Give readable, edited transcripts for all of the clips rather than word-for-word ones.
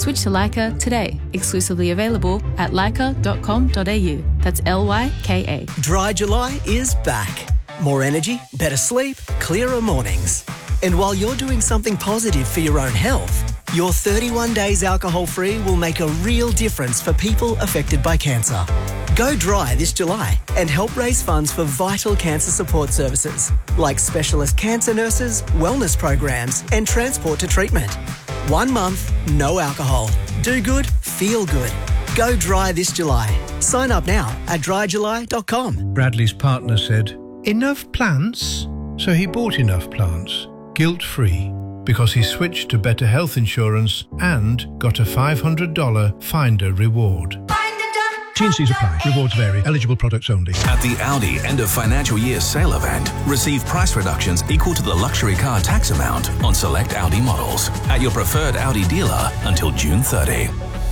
Switch to Lyca today. Exclusively available at lyca.com.au. That's LYKA. Dry July is back. More energy, better sleep, clearer mornings. And while you're doing something positive for your own health, your 31 days alcohol-free will make a real difference for people affected by cancer. Go dry this July and help raise funds for vital cancer support services like specialist cancer nurses, wellness programs and transport to treatment. 1 month, no alcohol. Do good, feel good. Go dry this July. Sign up now at dryjuly.com. Bradley's partner said, "Enough plants?" So he bought enough plants, guilt-free, because he switched to Better Health Insurance and got a $500 Finder reward. T&Cs apply. Rewards vary. Eligible products only. At the Audi end of financial year sale event, receive price reductions equal to the luxury car tax amount on select Audi models at your preferred Audi dealer until June 30.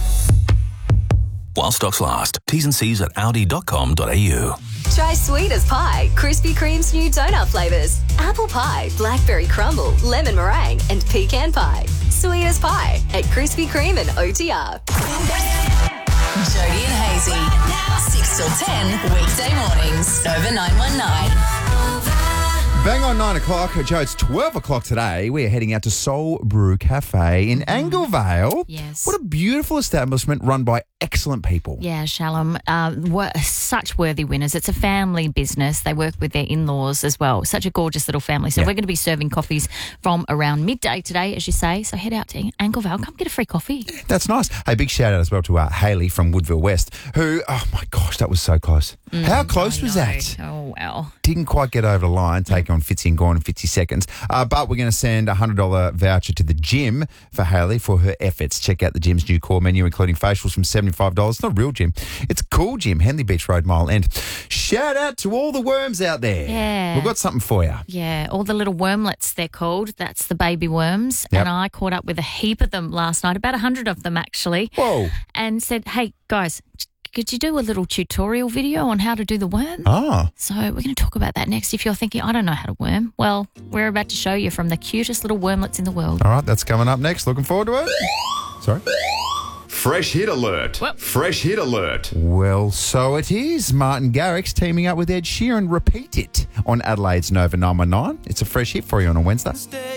While stocks last. T's and C's at audi.com.au. Try sweet as pie, Krispy Kreme's new donut flavours. Apple pie, blackberry crumble, lemon meringue and pecan pie. Sweet as pie at Krispy Kreme and OTR. Jody and Hazy, 6 till 10, weekday mornings, over 919. Bang on 9 o'clock. Joe, it's 12 o'clock today. We're heading out to Soul Brew Cafe in Anglevale. Yes. What a beautiful establishment run by excellent people. Yeah, Shalom. Such worthy winners. It's a family business. They work with their in-laws as well. Such a gorgeous little family. So we're going to be serving coffees from around midday today, as you say. So head out to Anglevale. Come get a free coffee. That's nice. Hey, big shout out as well to Hayley from Woodville West, who, oh my gosh, that was so close. How close was that? Oh, wow. Didn't quite get over the line, taking on Fitzy and Gorn in 50 seconds. But we're going to send a $100 voucher to the gym for Hayley for her efforts. Check out the gym's new core menu, including facials from $75. It's not a real gym. It's a cool gym, Henley Beach Road, Mile End. Shout out to all the worms out there. Yeah. We've got something for you. Yeah, all the little wormlets, they're called. That's the baby worms. Yep. And I caught up with a heap of them last night, about 100 of them actually. Whoa. And said, hey, guys, could you do a little tutorial video on how to do the worm? Ah. So we're going to talk about that next. If you're thinking, I don't know how to worm, well, we're about to show you from the cutest little wormlets in the world. All right, that's coming up next. Looking forward to it. Sorry. Fresh hit alert. What? Fresh hit alert. Well, so it is. Martin Garrix teaming up with Ed Sheeran. Repeat it on Adelaide's Nova 919. It's a fresh hit for you on a Wednesday.